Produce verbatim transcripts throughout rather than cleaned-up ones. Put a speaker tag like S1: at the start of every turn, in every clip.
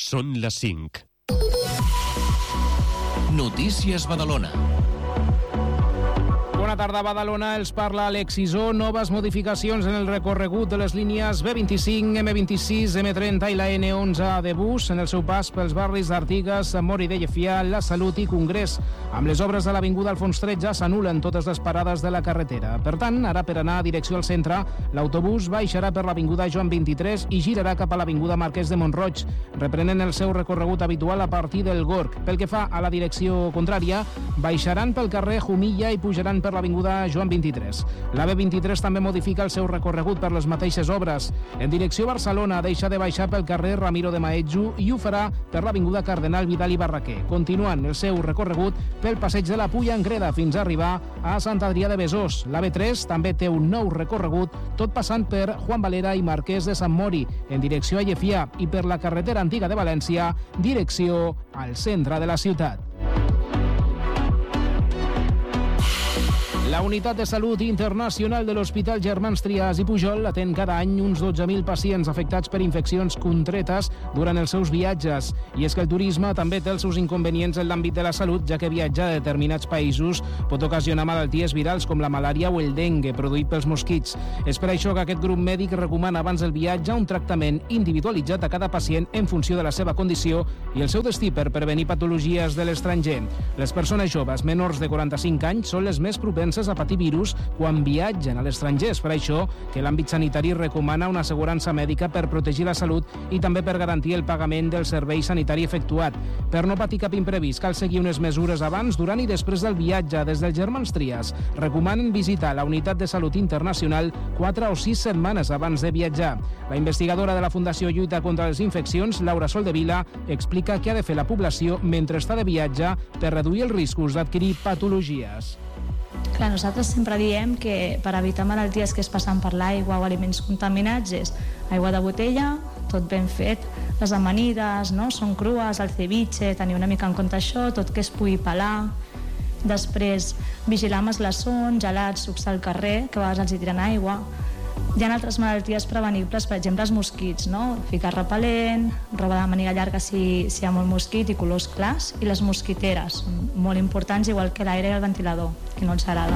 S1: Són les cinc.
S2: Notícies Badalona.
S3: Bona tarda, Badalona. Els parla Alex Isó. Noves modificacions en el recorregut de les línies B vint-i-cinc, M vint-i-sis, M trenta i la N onze de bus en el seu pas pels barris d'Artigas, Sant Mori de Llefià, La Salut i Congrés. Amb les obres de l'avinguda Alfons tretze s'anulen totes les parades de la carretera. Per tant, ara per anar a direcció al centre, l'autobús baixarà per l'avinguda Joan vint-i-tres i girarà cap a l'avinguda Marquès de Montroig, reprenent el seu recorregut habitual a partir del Gorg. Pel que fa a la direcció contrària, baixaran pel carrer Jumilla i pujaran per l'avinguda Joan vint-i-tres. La B vint-i-tres també modifica el seu recorregut per les mateixes obres. En direcció Barcelona deixa de baixar pel carrer Ramiro de Maeztu i ho farà per l'avinguda Cardenal Vidal i Barraquer, continuant el seu recorregut pel passeig de la Pulla en Greda fins a arribar a Sant Adrià de Besòs. La B tres també té un nou recorregut, tot passant per Juan Valera i Marquès de Sant Mori, en direcció a Llefià, i per la carretera antiga de València, direcció al centre de la ciutat. La Unitat de Salut Internacional de l'Hospital Germans Trias i Pujol atén cada any uns dotze mil pacients afectats per infeccions contretes durant els seus viatges. I és que el turisme també té els seus inconvenients en l'àmbit de la salut, ja que viatjar a determinats països pot ocasionar malalties virals com la malària o el dengue, produït pels mosquits. És per això que aquest grup mèdic recomana abans del viatge un tractament individualitzat a cada pacient en funció de la seva condició i el seu destí per prevenir patologies de l'estranger. Les persones joves menors de quaranta-cinc anys són les més propenses a patir virus quan viatgen a l'estranger. És per això que l'àmbit sanitari recomana una assegurança mèdica per protegir la salut i també per garantir el pagament del servei sanitari efectuat. Per no patir cap imprevist, cal seguir unes mesures abans, durant i després del viatge. Des del Germans Trias recomanen visitar la Unitat de Salut Internacional quatre o sis setmanes abans de viatjar. La investigadora de la Fundació Lluita contra les Infeccions, Laura Soldevila, explica què ha de fer la població mentre està de viatge per reduir els riscos d'adquirir patologies.
S4: Clar, nosaltres sempre diem que per evitar malalties que es passen per l'aigua o aliments contaminats és aigua de botella, tot ben fet, les amanides, no? Són crues, el ceviche, tenir una mica en compte això, tot que es pugui pelar. Després, vigilar amb els glaçons, gelats, sucs al carrer, que a vegades els hi tiren aigua. Hi ha altres malalties prevenibles, per exemple els mosquits, no? Ficar repel·lent, roba de màniga llarga si, si hi ha molt mosquit i colors clars, i les mosquiteres, són molt importants, igual que l'aire i el ventilador, que no els agrada.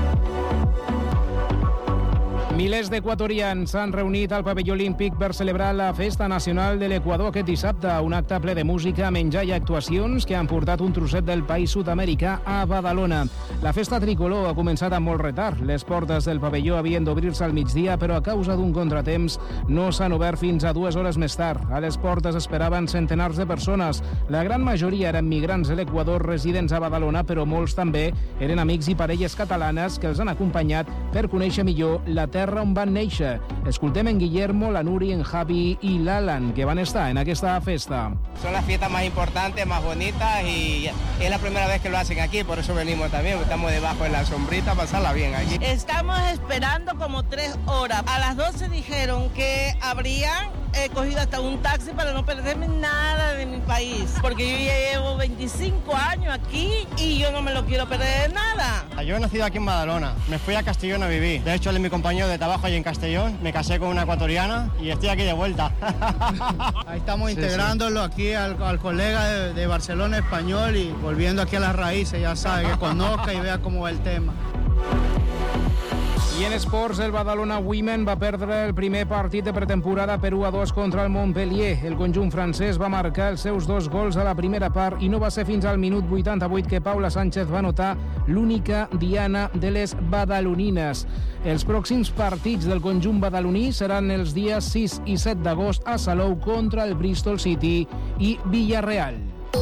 S3: Milers d'equatorians s'han reunit al pavelló olímpic per celebrar la Festa Nacional de l'Equador aquest dissabte, un acte ple de música, menjar i actuacions que han portat un trosset del país sud-americà a Badalona. La festa tricolor ha començat amb molt retard. Les portes del pavelló havien d'obrir-se al migdia, però a causa d'un contratemps no s'han obert fins a dues hores més tard. A les portes esperaven centenars de persones. La gran majoria eren migrants de l'Equador residents a Badalona, però molts també eren amics i parelles catalanes que els han acompanyat per conèixer millor la terra on van néixer. Escoltem en Guillermo, la Nuri, en Javi y Lalan, que van estar en aquesta festa.
S5: Son las fiestas más importantes, más bonitas y es la primera vez que lo hacen aquí, por eso venimos también, estamos debajo de la sombrita a pasarla bien aquí.
S6: Estamos esperando como tres horas. A las doce dijeron que habrían eh, cogido hasta un taxi para no perderme nada de mi país, porque yo ya llevo veinticinco años aquí y yo no me lo quiero perder de nada.
S7: Yo he nacido aquí en Badalona, me fui a Castellón a vivir. De hecho, él es mi compañero de trabajo allí en Castellón, me casé con una ecuatoriana y estoy aquí de vuelta.
S8: Ahí estamos integrándolo sí, sí. aquí al, al colega de, de Barcelona español y volviendo aquí a las raíces, ya sabe, que conozca y vea cómo va el tema.
S3: I en esports, el Badalona Women va perdre el primer partit de pretemporada per u a dos contra el Montpellier. El conjunt francès va marcar els seus dos gols a la primera part i no va ser fins al minut vuitanta-vuit que Paula Sánchez va anotar l'única diana de les badalonines. Els pròxims partits del conjunt badaloní seran els dies sis i set d'agost a Salou contra el Bristol City i Villarreal.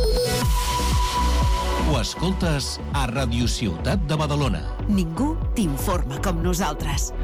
S2: Ho escoltes a Radio Ciutat de Badalona.
S9: Ningú t'informa com nosaltres.